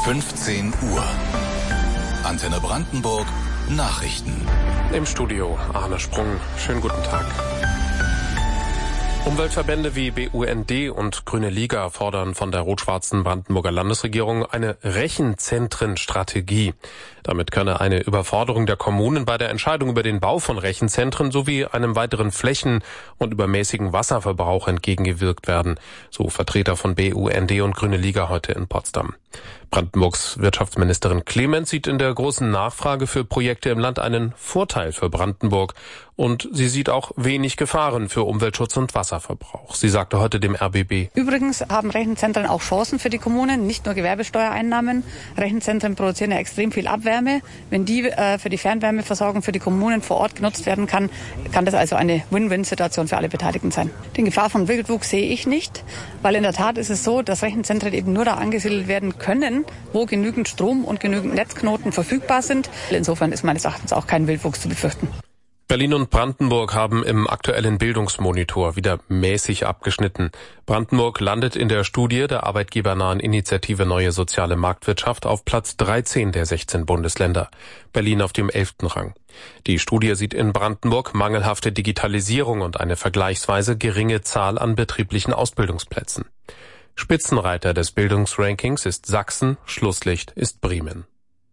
15 Uhr. Antenne Brandenburg Nachrichten. Im Studio Arne Sprung. Schönen guten Tag. Umweltverbände wie BUND und Grüne Liga fordern von der rot-schwarzen Brandenburger Landesregierung eine Rechenzentrenstrategie. Damit könne eine Überforderung der Kommunen bei der Entscheidung über den Bau von Rechenzentren sowie einem weiteren Flächen- und übermäßigen Wasserverbrauch entgegengewirkt werden, so Vertreter von BUND und Grüne Liga heute in Potsdam. Brandenburgs Wirtschaftsministerin Clement sieht in der großen Nachfrage für Projekte im Land einen Vorteil für Brandenburg. Und sie sieht auch wenig Gefahren für Umweltschutz und Wasserverbrauch. Sie sagte heute dem RBB: Übrigens haben Rechenzentren auch Chancen für die Kommunen, nicht nur Gewerbesteuereinnahmen. Rechenzentren produzieren ja extrem viel Abwärme. Wenn die für die Fernwärmeversorgung für die Kommunen vor Ort genutzt werden kann das also eine Win-Win-Situation für alle Beteiligten sein. Die Gefahr von Wildwuchs sehe ich nicht, weil in der Tat ist es so, dass Rechenzentren eben nur da angesiedelt werden können, wo genügend Strom und genügend Netzknoten verfügbar sind. Insofern ist meines Erachtens auch kein Wildwuchs zu befürchten. Berlin und Brandenburg haben im aktuellen Bildungsmonitor wieder mäßig abgeschnitten. Brandenburg landet in der Studie der arbeitgebernahen Initiative Neue Soziale Marktwirtschaft auf Platz 13 der 16 Bundesländer. Berlin auf dem 11. Rang. Die Studie sieht in Brandenburg mangelhafte Digitalisierung und eine vergleichsweise geringe Zahl an betrieblichen Ausbildungsplätzen. Spitzenreiter des Bildungsrankings ist Sachsen, Schlusslicht ist Bremen.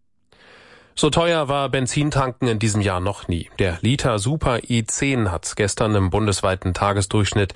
So teuer war Benzintanken in diesem Jahr noch nie. Der Liter Super i10 hat gestern im bundesweiten Tagesdurchschnitt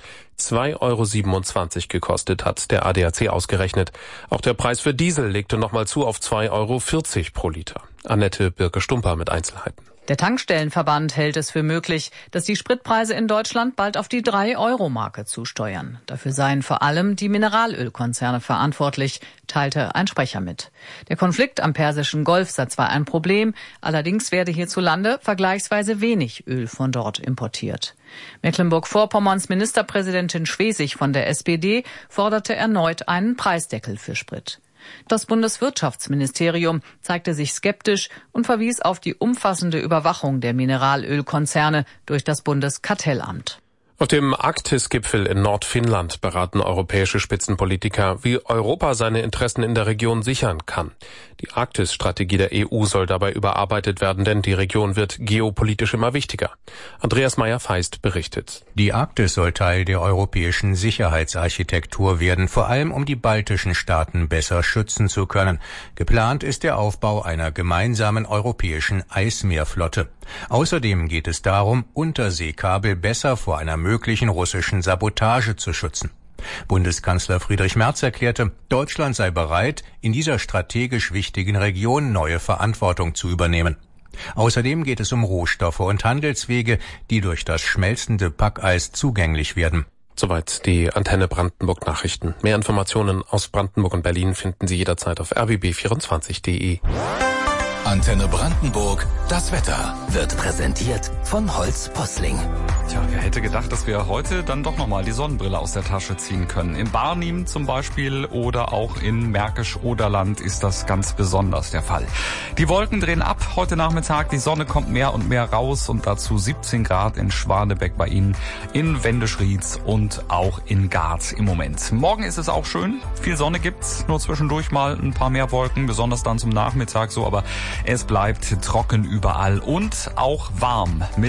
2,27 € gekostet, hat der ADAC ausgerechnet. Auch der Preis für Diesel legte nochmal zu auf 2,40 € pro Liter. Annette Birke-Stumper mit Einzelheiten. Der Tankstellenverband hält es für möglich, dass die Spritpreise in Deutschland bald auf die 3-Euro-Marke zusteuern. Dafür seien vor allem die Mineralölkonzerne verantwortlich, teilte ein Sprecher mit. Der Konflikt am Persischen Golf sei zwar ein Problem, allerdings werde hierzulande vergleichsweise wenig Öl von dort importiert. Mecklenburg-Vorpommerns Ministerpräsidentin Schwesig von der SPD forderte erneut einen Preisdeckel für Sprit. Das Bundeswirtschaftsministerium zeigte sich skeptisch und verwies auf die umfassende Überwachung der Mineralölkonzerne durch das Bundeskartellamt. Auf dem Arktis-Gipfel in Nordfinnland beraten europäische Spitzenpolitiker, wie Europa seine Interessen in der Region sichern kann. Die Arktis-Strategie der EU soll dabei überarbeitet werden, denn die Region wird geopolitisch immer wichtiger. Andreas Meyer-Feist berichtet. Die Arktis soll Teil der europäischen Sicherheitsarchitektur werden, vor allem um die baltischen Staaten besser schützen zu können. Geplant ist der Aufbau einer gemeinsamen europäischen Eismeerflotte. Außerdem geht es darum, Unterseekabel besser vor einer möglichen russischen Sabotage zu schützen. Bundeskanzler Friedrich Merz erklärte, Deutschland sei bereit, in dieser strategisch wichtigen Region neue Verantwortung zu übernehmen. Außerdem geht es um Rohstoffe und Handelswege, die durch das schmelzende Packeis zugänglich werden. Soweit die Antenne Brandenburg Nachrichten. Mehr Informationen aus Brandenburg und Berlin finden Sie jederzeit auf rbb24.de. Antenne Brandenburg, das Wetter wird präsentiert von Holz Posling. Tja, wer hätte gedacht, dass wir heute dann doch nochmal die Sonnenbrille aus der Tasche ziehen können. In Barnim zum Beispiel oder auch in Märkisch-Oderland ist das ganz besonders der Fall. Die Wolken drehen ab heute Nachmittag, die Sonne kommt mehr und mehr raus und dazu 17 Grad in Schwanebeck bei Ihnen, in Wendeschrieds und auch in Gard im Moment. Morgen ist es auch schön, viel Sonne gibt's, nur zwischendurch mal ein paar mehr Wolken, besonders dann zum Nachmittag so, aber es bleibt trocken überall und auch warm mit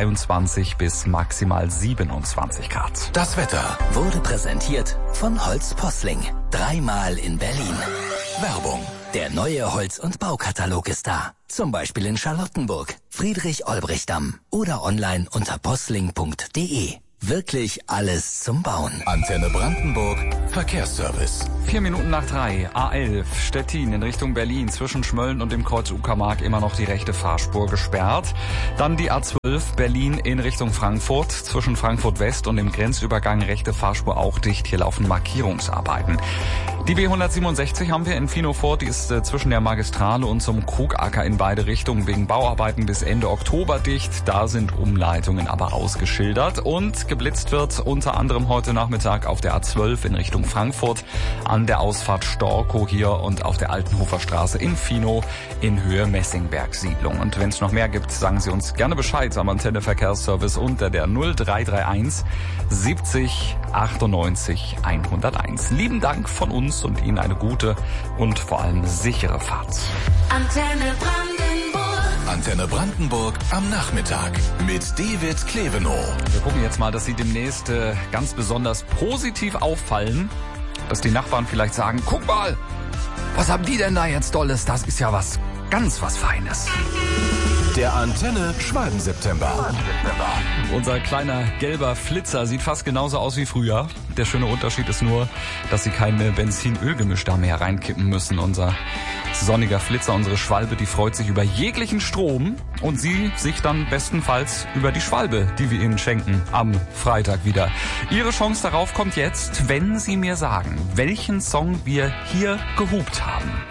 23 bis maximal 27 Grad. Das Wetter wurde präsentiert von Holz Posling. 3-mal in Berlin. Werbung. Der neue Holz- und Baukatalog ist da. Zum Beispiel in Charlottenburg, Friedrich-Olbrich-Damm oder online unter posling.de. Wirklich alles zum Bauen. Antenne Brandenburg, Verkehrsservice. 4 Minuten nach 3, A11, Stettin in Richtung Berlin, zwischen Schmölln und dem Kreuz Uckermark immer noch die rechte Fahrspur gesperrt. Dann die A12, Berlin in Richtung Frankfurt, zwischen Frankfurt West und dem Grenzübergang rechte Fahrspur auch dicht. Hier laufen Markierungsarbeiten. Die B167 haben wir in Finofort, die ist zwischen der Magistrale und zum Krugacker in beide Richtungen wegen Bauarbeiten bis Ende Oktober dicht. Da sind Umleitungen aber ausgeschildert und geblitzt wird unter anderem heute Nachmittag auf der A12 in Richtung Frankfurt an der Ausfahrt Storkow hier und auf der Altenhofer Straße in Fino in Höhe Messingberg-Siedlung. Und wenn es noch mehr gibt, sagen Sie uns gerne Bescheid am Antenne Verkehrsservice unter der 0331 70 98 101. Lieben Dank von uns uns und Ihnen eine gute und vor allem sichere Fahrt. Antenne Brandenburg. Antenne Brandenburg am Nachmittag mit David Klevenow. Wir gucken jetzt mal, dass Sie demnächst ganz besonders positiv auffallen, dass die Nachbarn vielleicht sagen, guck mal, was haben die denn da jetzt Dolles? Das ist ja was Feines. Der Antenne Schwalben-September. Unser kleiner gelber Flitzer sieht fast genauso aus wie früher. Der schöne Unterschied ist nur, dass Sie keine Benzin-Öl-Gemisch da mehr reinkippen müssen. Unser sonniger Flitzer, unsere Schwalbe, die freut sich über jeglichen Strom und Sie sich dann bestenfalls über die Schwalbe, die wir Ihnen schenken, am Freitag wieder. Ihre Chance darauf kommt jetzt, wenn Sie mir sagen, welchen Song wir hier gehupt haben.